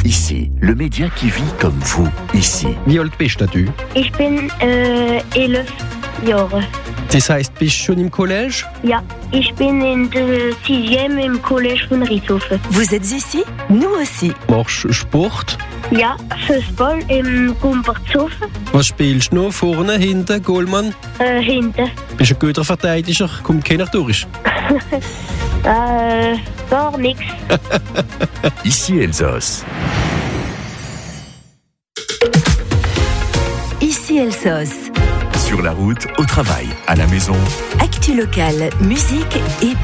Ici, le média qui vit comme vous, ici. Wie alt bist du? Ich bin 11 Jahre. Das heisst, bist du schon im Collège? Ja, ich bin in der 6e im Collège von Rieshofen. Vous êtes ici? Nous aussi. Machst du Sport? Ja, Fußball im Gumbertshofen. Was spielst du noch? Vorne, hinten, Goalmann? Hinten. Bist du ein guter Verteidiger? Kommt keiner durch? Gar nichts. Ici Elsace. Ici Elsace. Sur la route, au travail, à la maison. Actu locale, musique et